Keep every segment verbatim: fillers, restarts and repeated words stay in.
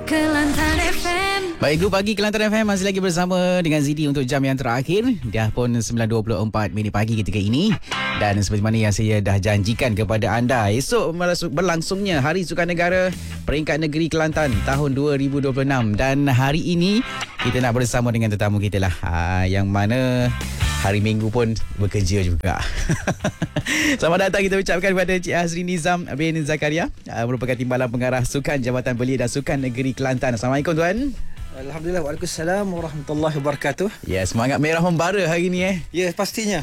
Kelantan F M. Baik, Grup Pagi Kelantan F M masih lagi bersama dengan Zidi untuk jam yang terakhir. Dah pun sembilan dua puluh empat minit pagi ketika ini. Dan seperti mana yang saya dah janjikan kepada anda, esok berlangsungnya Hari Sukan Negara Peringkat Negeri Kelantan tahun dua ribu dua puluh enam. Dan hari ini kita nak bersama dengan tetamu kita lah, ha, yang mana hari Minggu pun bekerja juga. Selamat datang kita ucapkan kepada Cik Azri Nizam bin Zakaria, merupakan Timbalan Pengarah Sukan Jabatan Belia dan Sukan Negeri Kelantan. Assalamualaikum tuan. Alhamdulillah, waalaikumsalam warahmatullahi wabarakatuh. Ya, semangat merah membara hari ni eh. Ya, pastinya.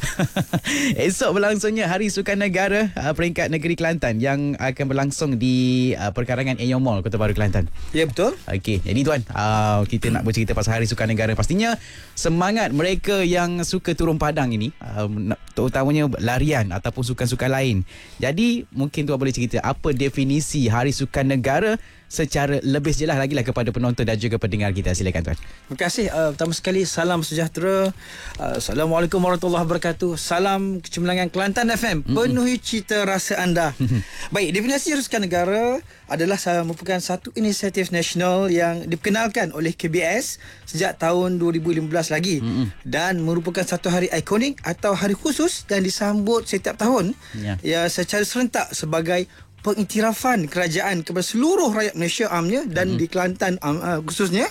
Esok berlangsungnya Hari Sukan Negara uh, Peringkat Negeri Kelantan yang akan berlangsung di uh, perkarangan Aeon Mall, Kota Baru, Kelantan. Ya, betul. Okey, jadi tuan, uh, kita nak bercerita pasal Hari Sukan Negara. Pastinya semangat mereka yang suka turun padang ini, uh, terutamanya larian ataupun sukan-sukan lain. Jadi, mungkin tuan boleh cerita apa definisi Hari Sukan Negara secara lebih jelas lagi lah kepada penonton dan juga pendengar kita. Silakan tuan. Terima kasih. Uh, pertama sekali, salam sejahtera. Uh, Assalamualaikum warahmatullahi wabarakatuh. Salam kecemerlangan Kelantan F M. Penuhi cita rasa anda. Baik, definisi Hari Sukan Negara adalah merupakan satu inisiatif nasional yang diperkenalkan oleh K B S sejak tahun dua ribu lima belas lagi. Mm-hmm. Dan merupakan satu hari ikonik atau hari khusus dan disambut setiap tahun, yeah, ya, secara serentak sebagai pengiktirafan kerajaan kepada seluruh rakyat Malaysia amnya dan mm-hmm. di Kelantan um, uh, khususnya.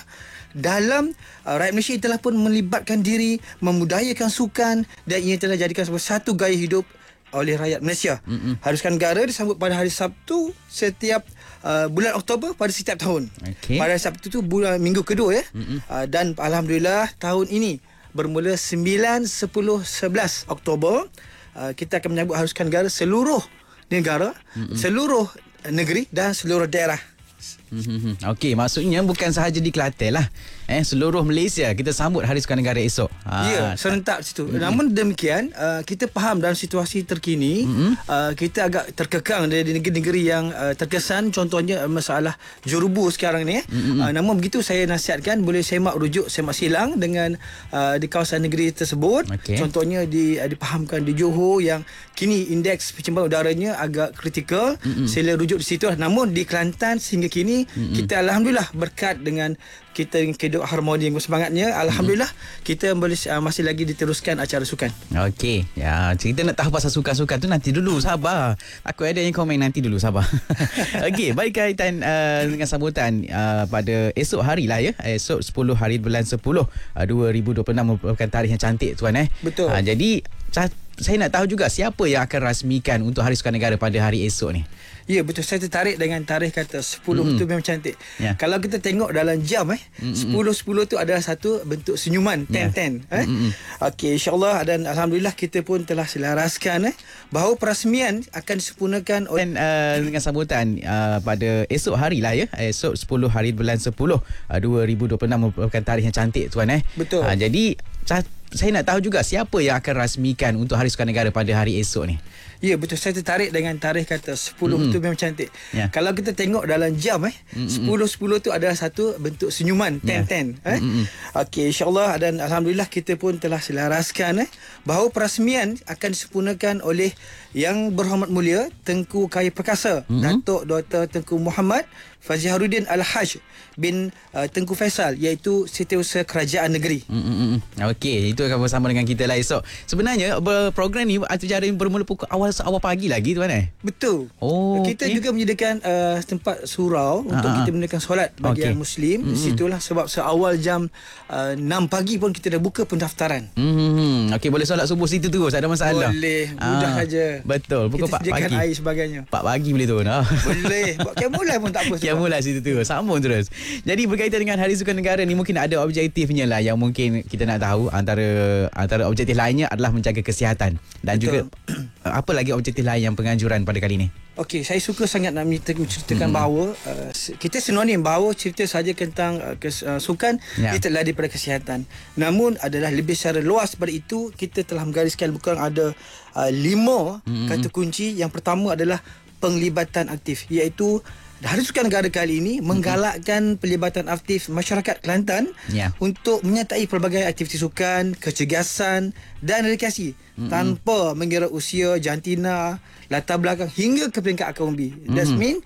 Dalam uh, rakyat Malaysia telah pun melibatkan diri, memudayakan sukan, dan ia telah jadikan sebagai satu gaya hidup oleh rakyat Malaysia. Mm-hmm. Hari Sukan Negara disambut pada hari Sabtu setiap uh, bulan Oktober pada setiap tahun. Okay. Pada hari Sabtu tu bulan minggu kedua ya. Mm-hmm. Uh, dan alhamdulillah tahun ini bermula sembilan, sepuluh, sebelas Oktober uh, kita akan menyambut Hari Sukan Negara seluruh negara, mm-hmm. seluruh negeri dan seluruh daerah. Mm-hmm. Okey, maksudnya bukan sahaja di Kelantan lah, eh seluruh Malaysia kita sambut Hari Sukan Negara esok. Ha, ya, serentak situ. Mm-hmm. Namun demikian, uh, kita faham dalam situasi terkini, mm-hmm. uh, kita agak terkekang dari negeri-negeri yang uh, terkesan, contohnya uh, masalah jurubu sekarang ni. Mm-hmm. Uh, namun begitu saya nasihatkan boleh semak rujuk semak silang dengan uh, di kawasan negeri tersebut. Okay. Contohnya di uh, dipahamkan di Johor yang kini indeks pencemaran udaranya agak kritikal. Mm-hmm. Sila rujuk di situ. Namun di Kelantan sehingga kini, mm-hmm. kita alhamdulillah berkat dengan kita hidup harmoni yang bersemangatnya, alhamdulillah mm-hmm. kita boleh uh, masih lagi diteruskan acara sukan. Okey, ya, kita nak tahu pasal sukan-sukan tu nanti dulu, sabar. Aku ada yang komen nanti dulu, sabar. Okey, baik, kaitan uh, dengan sambutan uh, pada esok hari lah ya. Esok sepuluh hari bulan sepuluh uh, dua ribu dua puluh enam merupakan tarikh yang cantik tuan eh. Betul. Uh, jadi saya nak tahu juga siapa yang akan rasmikan untuk Hari Sukan Negara pada hari esok ni. Ya, betul. Saya tertarik dengan tarikh kata sepuluh mm-hmm. tu memang cantik. Yeah. Kalau kita tengok dalam jam eh, mm-hmm. sepuluh sepuluh tu adalah satu bentuk senyuman, ten ten yeah. eh. Mm-hmm. Okey, insya-Allah, dan alhamdulillah kita pun telah selaraskan eh bahawa perasmian akan disempurnakan oleh dan, uh, dengan sambutan uh, pada esok hari lah ya. Esok sepuluh hari bulan sepuluh uh, dua ribu dua puluh enam merupakan tarikh yang cantik tuan eh. Betul. Uh, jadi saya nak tahu juga siapa yang akan rasmikan untuk Hari Sukan Negara pada hari esok ni. Ya, betul. Saya tertarik dengan tarikh kata sepuluh mm-hmm. tu memang cantik. Yeah. Kalau kita tengok dalam jam eh, mm-hmm. sepuluh sepuluh tu adalah satu bentuk senyuman, ten ten yeah. eh. Mm-hmm. Okey, insya-Allah, dan alhamdulillah kita pun telah selaraskan eh bahawa perasmian akan disempurnakan oleh Yang Berhormat Mulia Tengku Kaya Perkasa, mm-hmm. Datuk Doktor Tengku Muhammad Faziharuddin Al-Haj bin uh, Tengku Faisal, iaitu Setiausaha Kerajaan Negeri. Mm-hmm. Okey, itu akan bersama dengan kita lah esok. Sebenarnya program ni acara ini bermula pukul awal awal pagi lagi tuan eh. Betul. Oh, kita okay. juga menyediakan uh, tempat surau uh-huh. untuk kita menyediakan solat bagi okay. yang Muslim. Mm-hmm. Di situlah sebab seawal jam uh, enam pagi pun kita dah buka pendaftaran. Mm-hmm. Okey, boleh solat subuh situ terus, ada masalah. Boleh, mudah ah, saja. Betul. Pukul empat pagi. Kita air sebagainya. empat pagi boleh tu. Nah. Boleh. Buat kiamulai pun tak apa. Kiamulai situ tu. Sambung terus. Jadi berkaitan dengan Hari Sukan Negara ni, mungkin ada objektifnya lah yang mungkin kita nak tahu. Antara antara objektif lainnya adalah menjaga kesihatan. Dan Betul. juga apa lagi objektif lain yang penganjuran pada kali ini? Okey, saya suka sangat nak menceritakan hmm. bahawa uh, kita sinonim bahawa cerita saja tentang uh, kes, uh, sukan yeah. kita lalai daripada kesihatan. Namun adalah lebih secara luas daripada itu, kita telah menggariskan bukan ada uh, lima hmm. kata kunci. Yang pertama adalah penglibatan aktif, iaitu Hari Sukan Negara kali ini menggalakkan pelibatan aktif masyarakat Kelantan yeah. untuk menyertai pelbagai aktiviti sukan, kecergasan dan rekreasi mm-hmm. tanpa mengira usia, jantina, latar belakang hingga ke peringkat akar umbi. Mm-hmm. That mean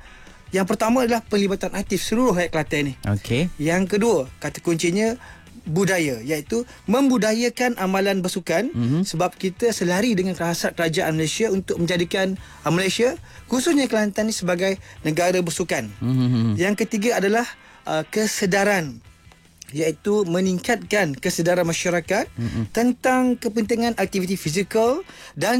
Yang pertama adalah pelibatan aktif seluruh rakyat Kelantan ni. Okey. Yang kedua, kata kuncinya budaya, iaitu membudayakan amalan bersukan, mm-hmm. sebab kita selari dengan hasrat kerajaan Malaysia untuk menjadikan uh, Malaysia, khususnya Kelantan ni, sebagai negara bersukan. Mm-hmm. Yang ketiga adalah uh, kesedaran, iaitu meningkatkan kesedaran masyarakat mm-hmm. tentang kepentingan aktiviti fizikal dan